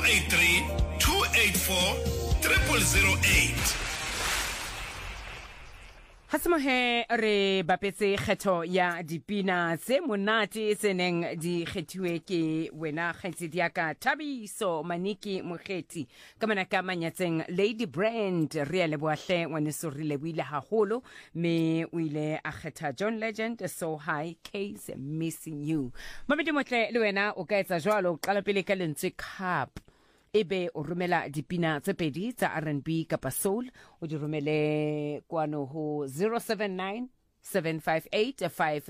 083 284 0008. Hasmohe re bapetse kgetho ya dipina tse monate tseneng di kgethiwe ke wena kgaitsedi ya ka Thabiso Maniki Mokgethi ka manaka manyatseng Lady Brand re le boahle ngwaneso re le buile haholo me o ile a kgetha John Legend So High Case Missing You mamedi motle le wena o ka etsa jwalo o qala pele ka lentswe cup ebe o rumela dipina tse pedi tsa R&B kapa soul o di rumele kwano ho 079 758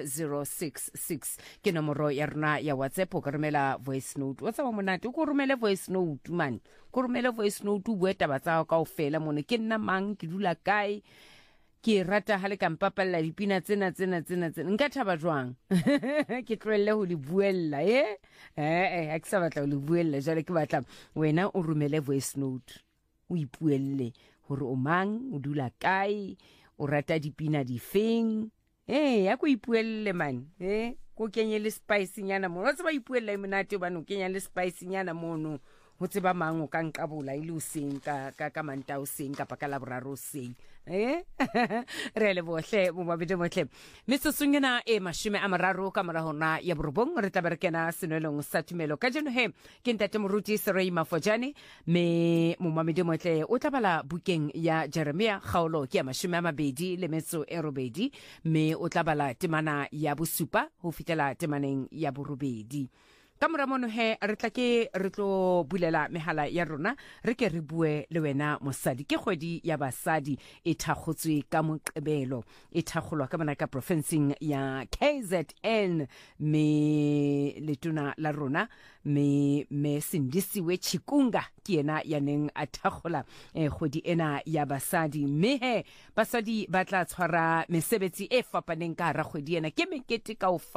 5066 ke nomoro ya rona ya WhatsApp o ka rumela voice note wa tsaba monate ko rumele voice note man ko rumele voice note o bua taba tsa ka ofela mone ke nna mang ke dula kae ke rata ha le ka mpapalla dipina tsena nka thaba jwang ke tlwelle ho di buella ha ke sa batla ho di buella jale ke batla wena o rumele voice note o ipuelle hore o mang o dula kae o rata dipina di feng ya ko ipuelle man ko kenye le spice nyana mono tse ba ipuella monate ba no kenya le spice nyana mono ho tseba mang o ka nqabola ile o seng ka manta o seng ka pakala boraro seng re le bohle mo mabedi motle metsotsongena mashome a mararo ka mora hona ya borobong re taberekena senelong sa tumelo ka jeno ke ntate moruti Serei Mafojane me mo mabedi motle o tlabala bukeng ya Jeremia kgaolo ke ya mashome a mabedi le metso e robedi me o tlabala temana ya bosupa ho fitela temaneng ya borobedi ka mora mono re tla ke re tlo bulela mehala ya rona re ke re bue le wena mosadi ke kgwedi ya basadi e thakgotswe ka moqebelo e thakgolwa ka bana ka provinceng ya KZN me letona la rona me Sindisiwe Chikunga ke yena ya neng a thakgola kgwedi ena ya basadi me basadi ba tla tshwara mesebetsi e fapaneng ka ra kgwedi ena ke mekete ka